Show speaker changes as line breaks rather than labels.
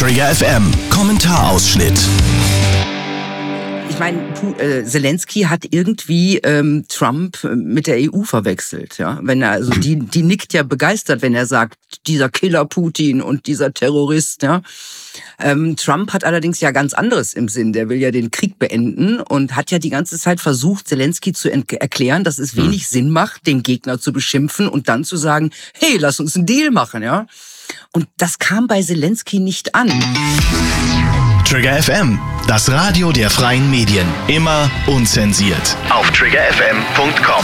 Trigger FM Kommentarausschnitt.
Ich meine, Zelensky hat irgendwie Trump mit der EU verwechselt. Ja? Wenn er, also die nickt ja begeistert, wenn er sagt, dieser Killer Putin und dieser Terrorist. Ja? Trump hat allerdings ja ganz anderes im Sinn. Der will ja den Krieg beenden und hat ja die ganze Zeit versucht, Zelensky zu erklären, dass es wenig Sinn macht, den Gegner zu beschimpfen und dann zu sagen, hey, lass uns einen Deal machen. Ja? Und das kam bei Zelensky nicht an.
Trigger FM, das Radio der freien Medien. Immer unzensiert. Auf triggerfm.com.